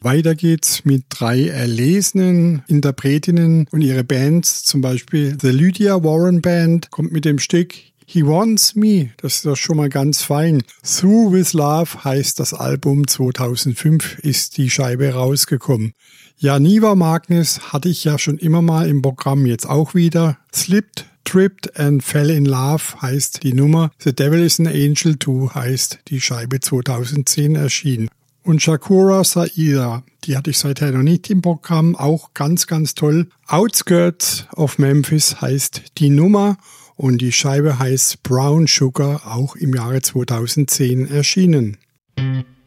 Weiter geht's mit 3 erlesenen Interpretinnen und ihre Bands, zum Beispiel The Lydia Warren Band kommt mit dem Stück He Wants Me, das ist doch schon mal ganz fein. Through With Love heißt das Album, 2005 ist die Scheibe rausgekommen. Ja, Niva Magnus hatte ich ja schon immer mal im Programm, jetzt auch wieder. Slipped, Tripped and Fell in Love heißt die Nummer. The Devil is an Angel Too heißt die Scheibe, 2010 erschienen. Und Shakura Saida, die hatte ich seither noch nicht im Programm, auch ganz, ganz toll. Outskirts of Memphis heißt die Nummer. Und die Scheibe heißt Brown Sugar, auch im Jahre 2010 erschienen.